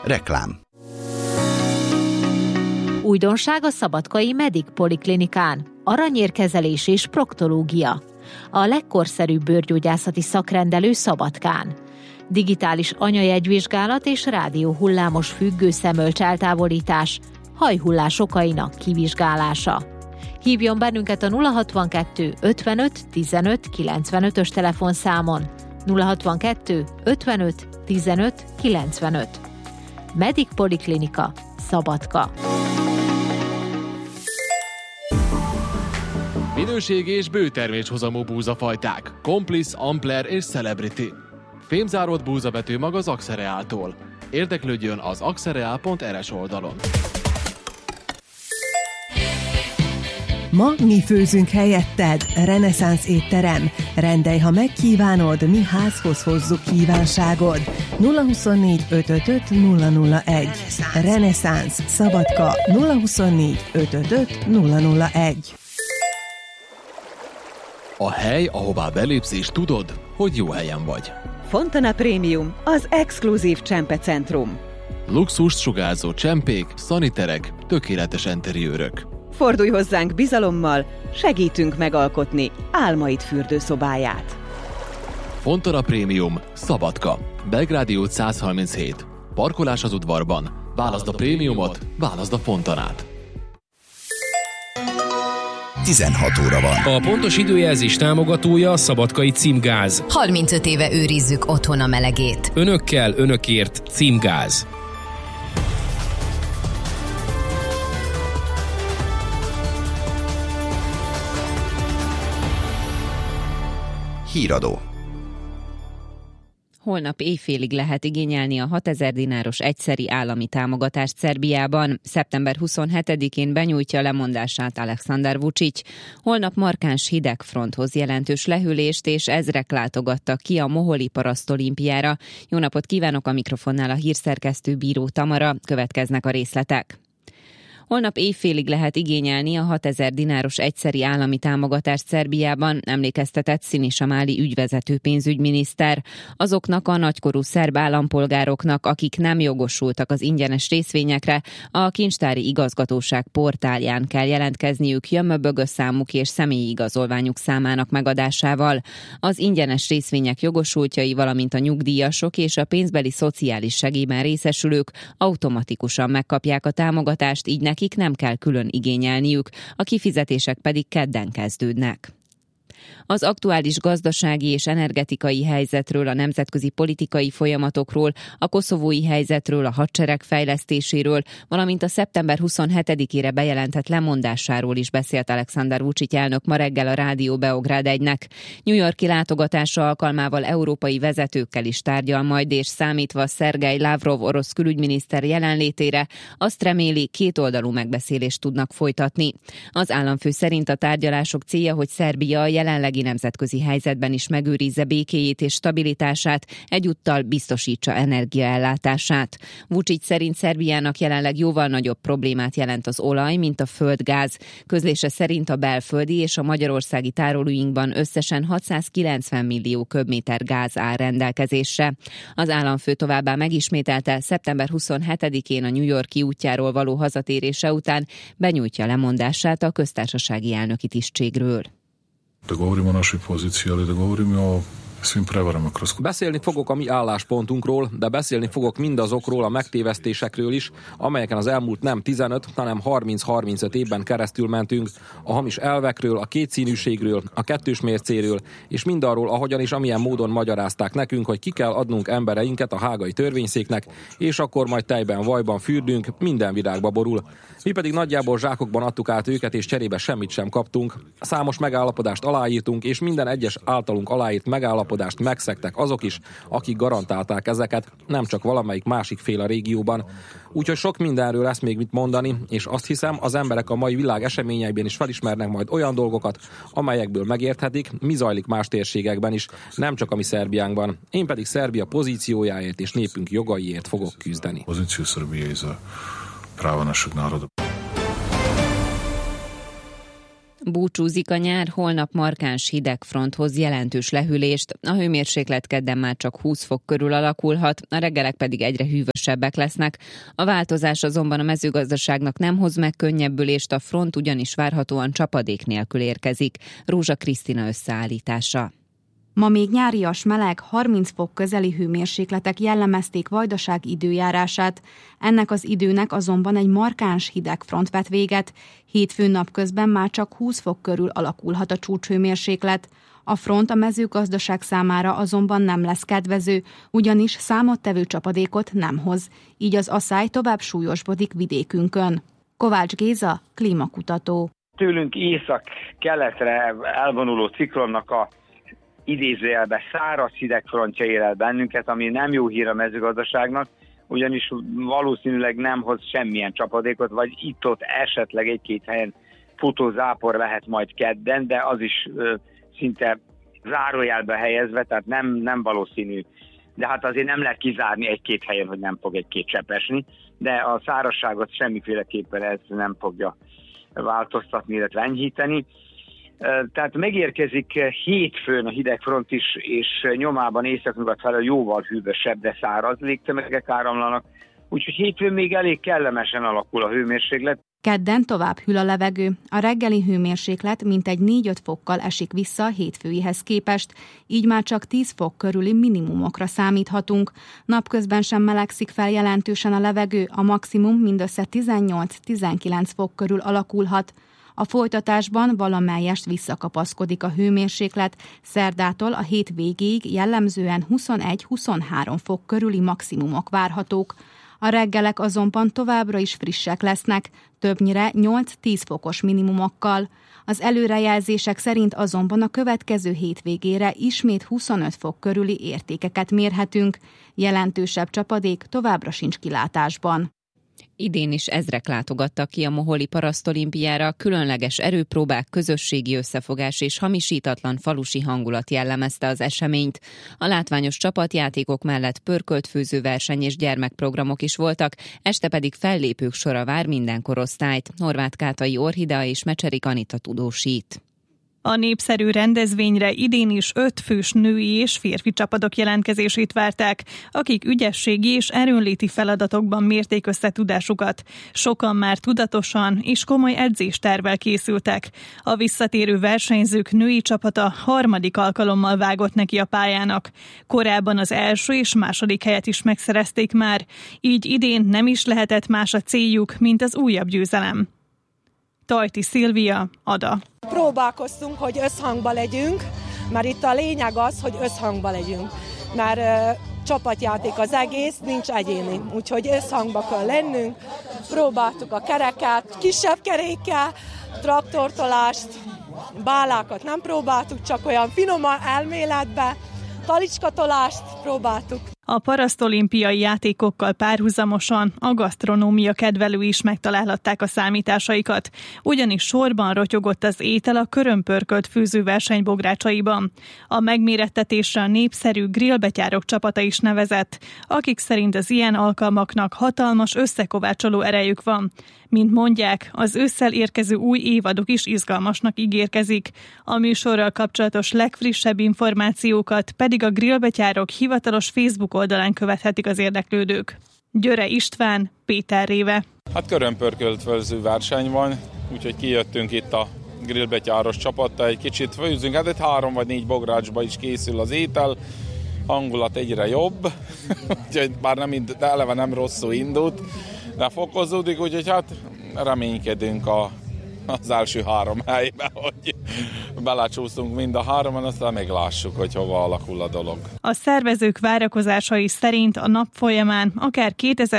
Reklám. Újdonság a szabadkai Medic Poliklinikán. Aranyérkezelés és proktológia. A legkorszerűbb bőrgyógyászati szakrendelő Szabadkán. Digitális anyajegyvizsgálat és rádióhullámos függőszemölcs eltávolítás, hajhullás okainak kivizsgálása. Hívjon bennünket a 062 55 15 95-ös telefonszámon. 062 55 15 95. Medic Poliklinika, Szabadka. Minőségi és bőterméshozamú búzafajták. Complice, Ampler és Celebrity. Fémzáródott búzavető mag az Axereáltól. Érdeklődjön az axereal.rs oldalon. Ma mi főzünk helyetted. Reneszánsz étterem. Rendelj, ha megkívánod, mi házhoz hozzuk kívánságod. 024 555 001. Reneszánsz, Szabadka. 024 555 001. A hely, ahová belépsz és tudod, hogy jó helyen vagy. Fontana Premium, az exkluzív csempecentrum. Luxust sugárzó csempék, szaniterek, tökéletes enteriőrök. Fordulj hozzánk bizalommal, segítünk megalkotni álmaid fürdőszobáját. Fontana Premium, Szabadka, Belgrádi út 137. Parkolás az udvarban. Válaszd a prémiumot, válaszd a Fontanát. 16 óra van. A pontos időjelzés támogatója a Szabadkai Címgáz. 35 éve őrizzük otthon a melegét. Önökkel, önökért Címgáz. Híradó. Holnap éjfélig lehet igényelni a 6000 dináros egyszeri állami támogatást Szerbiában. Szeptember 27-én benyújtja lemondását Aleksandar Vučić. Holnap markáns hidegfronthoz jelentős lehűlést és ezrek látogattak ki a Moholi parasztolimpiára. Jó napot kívánok, a mikrofonnál a hírszerkesztő Bíró Tamara. Következnek a részletek. Holnap éjfélig lehet igényelni a 6000 dináros egyszeri állami támogatást Szerbiában, emlékeztetett Sinisa Mali ügyvezető pénzügyminiszter. Azoknak a nagykorú szerb állampolgároknak, akik nem jogosultak az ingyenes részvényekre, a kincstári igazgatóság portálján kell jelentkezniük jömmöbögö számuk és személyi igazolványuk számának megadásával. Az ingyenes részvények jogosultjai, valamint a nyugdíjasok és a pénzbeli szociális segélyben részesülők automatikusan megkapják a támogatást, így nekik nem kell külön igényelniük, a kifizetések pedig kedden kezdődnek. Az aktuális gazdasági és energetikai helyzetről, a nemzetközi politikai folyamatokról, a koszovói helyzetről, a hadsereg fejlesztéséről, valamint a szeptember 27-ére bejelentett lemondásáról is beszélt Aleksandar Vučić elnök ma reggel a Rádió Beograd 1-nek. New York-i látogatása alkalmával európai vezetőkkel is tárgyal majd, és számítva Szergej Lavrov orosz külügyminiszter jelenlétére, azt reméli, kétoldalú megbeszélést tudnak folytatni. Az államfő szerint a tárgyalások célja, hogy Szerbia a jelenlegi nemzetközi helyzetben is megőrizze békéjét és stabilitását, egyúttal biztosítsa energiaellátását. Vučić szerint Szerbiának jelenleg jóval nagyobb problémát jelent az olaj, mint a földgáz. Közlése szerint a belföldi és a magyarországi tárolóinkban összesen 690 millió köbméter gáz áll rendelkezésre. Az államfő továbbá megismételte, szeptember 27-én a New York-i útjáról való hazatérése után benyújtja lemondását a köztársasági elnöki tisztségről. Da govorimo o našoj pozíciji, ali da govorimo o svim prevarama kroz... Beszélni fogok a mi álláspontunkról, de beszélni fogok mindazokról a megtévesztésekről is, amelyeken az elmúlt nem 15, hanem 30-35 évben keresztül mentünk, a hamis elvekről, a kétszínűségről, a kettős mércéről, és mindarról, ahogyan és amilyen módon magyarázták nekünk, hogy ki kell adnunk embereinket a hágai törvényszéknek, és akkor majd tejben, vajban fürdünk, minden virágba borul. Mi pedig nagyjából zsákokban adtuk át őket, és cserébe semmit sem kaptunk. Számos megállapodást aláírtunk, és minden egyes általunk aláírt megállapodást megszegtek azok is, akik garantálták ezeket, nem csak valamelyik másik fél a régióban. Úgyhogy sok mindenről lesz még mit mondani, és azt hiszem, az emberek a mai világ eseményeiben is felismernek majd olyan dolgokat, amelyekből megérthetik, mi zajlik más térségekben is, nem csak a mi Szerbiánkban. Én pedig Szerbia pozíciójáért és népünk jogaiért fogok küzdeni. Pozíció Szerbiai za práva našeg národa. Búcsúzik a nyár, holnap markáns hidegfronthoz jelentős lehűlést, a hőmérséklet kedden már csak 20 fok körül alakulhat, a reggelek pedig egyre hűvösebb hősebbek lesznek. A változás azonban a mezőgazdaságnak nem hoz megkönnyebbülést, a front ugyanis várhatóan csapadék nélkül érkezik. Rózsa Krisztina összeállítása. Ma még nyárias meleg, 30 fok közeli hőmérsékletek jellemezték Vajdaság időjárását. Ennek az időnek azonban egy markáns hidegfront vett véget. Hétfőn napközben már csak 20 fok körül alakulhat a csúcshőmérséklet. A front a mezőgazdaság számára azonban nem lesz kedvező, ugyanis számottevő csapadékot nem hoz. Így az aszály tovább súlyosbodik vidékünkön. Kovács Géza, klímakutató. Tőlünk észak-keletre elvonuló ciklonnak a idézőjelben száraz hidegfrontja ér el bennünket, ami nem jó hír a mezőgazdaságnak, ugyanis valószínűleg nem hoz semmilyen csapadékot, vagy itt-ott esetleg egy-két helyen futó zápor lehet majd kedden, de az is szinte zárójelbe helyezve, tehát nem valószínű. De hát azért nem lehet kizárni egy-két helyen, hogy nem fog egy-két csepp esni, de a szárazságot semmiféleképpen ez nem fogja változtatni, illetve enyhíteni. Tehát megérkezik hétfőn a hidegfront is, és nyomában északnyugat felől jóval hűvösebb, de száraz légtömegek áramlanak, úgyhogy hétfőn még elég kellemesen alakul a hőmérséklet. Kedden tovább hűl a levegő. A reggeli hőmérséklet mintegy 4-5 fokkal esik vissza a hétfőihez képest, így már csak 10 fok körüli minimumokra számíthatunk. Napközben sem melegszik fel jelentősen a levegő, a maximum mindössze 18-19 fok körül alakulhat. A folytatásban valamelyest visszakapaszkodik a hőmérséklet, szerdától a hét végéig jellemzően 21-23 fok körüli maximumok várhatók. A reggelek azonban továbbra is frissek lesznek, többnyire 8-10 fokos minimumokkal. Az előrejelzések szerint azonban a következő hétvégére ismét 25 fok körüli értékeket mérhetünk. Jelentősebb csapadék továbbra sincs kilátásban. Idén is ezrek látogattak ki a moholi parasztolimpiára, különleges erőpróbák, közösségi összefogás és hamisítatlan falusi hangulat jellemezte az eseményt. A látványos csapatjátékok mellett pörkölt főzőverseny és gyermekprogramok is voltak, este pedig fellépők sora vár minden korosztályt. Horváth Kátai Orhidea és Mecserik Anita tudósít. A népszerű rendezvényre idén is 5 fős női és férfi csapatok jelentkezését várták, akik ügyességi és erőnléti feladatokban mérték össze tudásukat. Sokan már tudatosan és komoly edzéstervvel készültek. A visszatérő versenyzők női csapata 3. alkalommal vágott neki a pályának. Korábban az első és második helyet is megszerezték már, így idén nem is lehetett más a céljuk, mint az újabb győzelem. Tajti Szilvia, Ada. Próbálkoztunk, hogy összhangba legyünk, mert itt a lényeg az, hogy összhangba legyünk. Mert csapatjáték az egész, nincs egyéni, úgyhogy összhangba kell lennünk. Próbáltuk a kereket, kisebb kerékkel, traktortolást, bálákat nem próbáltuk, csak olyan finoman elméletbe, talicskatolást próbáltuk. A parasztolimpiai játékokkal párhuzamosan a gasztronómia kedvelői is megtalálhatták a számításaikat, ugyanis sorban rotyogott az étel a körömpörkölt főzőverseny bográcsaiban. A megmérettetésre a népszerű grillbetyárok csapata is nevezett, akik szerint az ilyen alkalmaknak hatalmas összekovácsoló erejük van. Mint mondják, az ősszel érkező új évaduk is izgalmasnak ígérkezik. A műsorral kapcsolatos legfrissebb információkat pedig a grillbetyárok hivatalos Facebook oldalán követhetik az érdeklődők. Györe István, Péter Réve. Hát körömpörkölt főzőverseny van, úgyhogy kijöttünk itt a grillbetyáros csapattal, egy kicsit főzünk, hát egy 3 vagy 4 bográcsba is készül az étel, hangulat egyre jobb, úgyhogy bár eleve nem rosszul indult, de fokozódik, úgyhogy hát reménykedünk az első 3 helyben, hogy belecsúszunk mind a 3-an, aztán még lássuk, hogy hova alakul a dolog. A szervezők várakozásai szerint a nap folyamán akár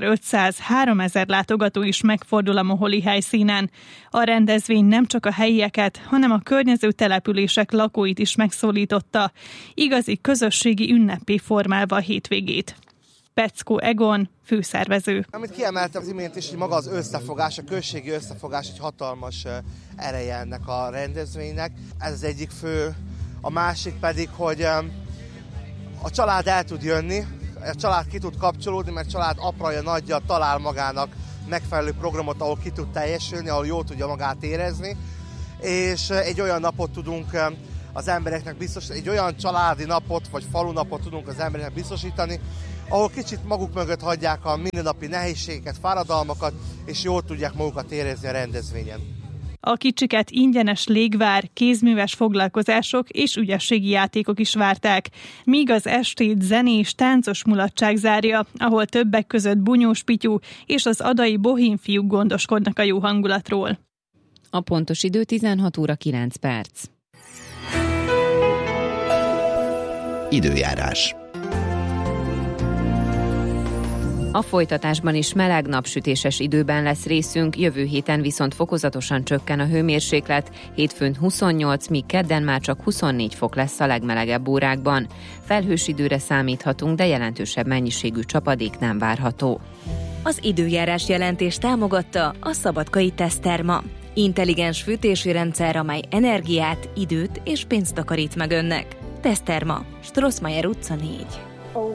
2500-3000 látogató is megfordul a moholi helyszínen. A rendezvény nem csak a helyieket, hanem a környező települések lakóit is megszólította, igazi közösségi ünneppé formálva a hétvégét. Peckó Egon, főszervező. Amit kiemeltem az imént is, hogy maga az összefogás, a községi összefogás egy hatalmas ereje ennek a rendezvénynek. Ez az egyik fő. A másik pedig, hogy a család el tud jönni, a család ki tud kapcsolódni, mert a család apraja, nagyja talál magának megfelelő programot, ahol ki tud teljesülni, ahol jól tudja magát érezni, és egy olyan napot tudunk az embereknek biztosítani, egy olyan családi napot, vagy falunapot tudunk az embereknek biztosítani, ahol kicsit maguk mögött hagyják a mindennapi nehézségeket, fáradalmakat, és jól tudják magukat érezni a rendezvényen. A kicsiket ingyenes légvár, kézműves foglalkozások és ügyességi játékok is várták, míg az estét zenés, táncos mulatság zárja, ahol többek között Bunyós Pityu és az adai bohém fiúk gondoskodnak a jó hangulatról. A pontos idő 16 óra 9 perc. Időjárás. A folytatásban is meleg, napsütéses időben lesz részünk, jövő héten viszont fokozatosan csökken a hőmérséklet, hétfőn 28, míg kedden már csak 24 fok lesz a legmelegebb órákban. Felhős időre számíthatunk, de jelentősebb mennyiségű csapadék nem várható. Az időjárás jelentés támogatta a Szabadkai Teszterma. Intelligens fűtési rendszer, amely energiát, időt és pénzt takarít meg önnek. Teszterma, Strossmayer utca 4.